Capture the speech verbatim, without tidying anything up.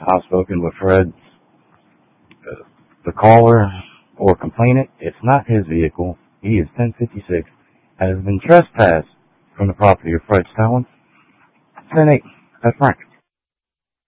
I've spoken with Fred, uh, the caller or complainant. It's not his vehicle. He is ten fifty-six and has been trespassed from the property of Fred Stallings. ten eight. That's Frank.